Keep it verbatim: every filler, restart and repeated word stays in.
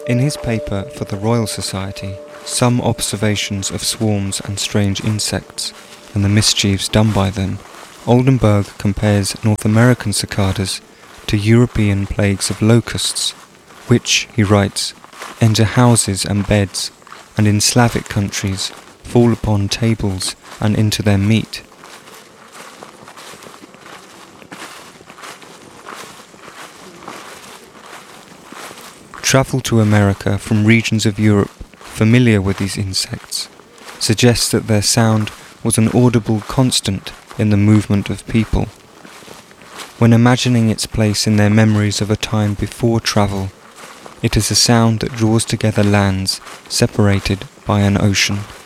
In his paper for the Royal Society, Some Observations of Swarms and Strange Insects and the Mischiefs Done by Them, Oldenburg compares North American cicadas to European plagues of locusts, which, he writes, enter houses and beds, and in Slavic countries fall upon tables and into their meat. Travel to America from regions of Europe familiar with these insects suggests that their sound was an audible constant in the movement of people. When imagining its place in their memories of a time before travel, it is a sound that draws together lands separated by an ocean.